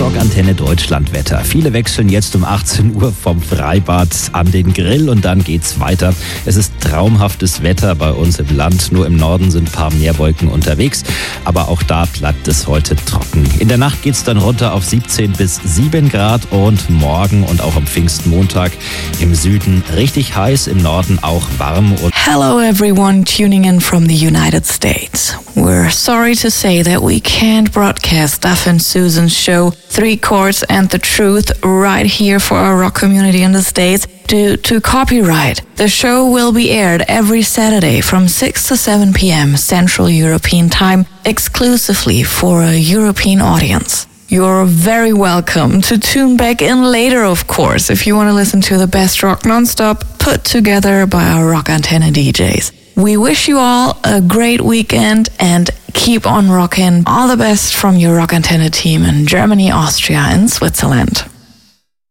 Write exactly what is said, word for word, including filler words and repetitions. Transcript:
Rock Antenne Deutschland Wetter. Viele wechseln jetzt um achtzehn Uhr vom Freibad an den Grill und dann geht's weiter. Es ist traumhaftes Wetter bei uns im Land. Nur im Norden sind ein paar Meerwolken unterwegs, aber auch da bleibt es heute trocken. In der Nacht geht's dann runter auf siebzehn bis sieben Grad und morgen und auch am Pfingstmontag im Süden richtig heiß, im Norden auch warm. Und Hello everyone tuning in from the United States. We're sorry to say that we can't broadcast Duff and Susan's show Three Chords and the Truth right here for our rock community in the States due to copyright. The show will be aired every Saturday from six to seven p.m. Central European Time exclusively for a European audience. You're very welcome to tune back in later, of course, if you want to listen to the best rock nonstop put together by our Rock Antenne D Js. We wish you all a great weekend and keep on rocking. All the best from your Rock Antenne team in Germany, Austria, and Switzerland.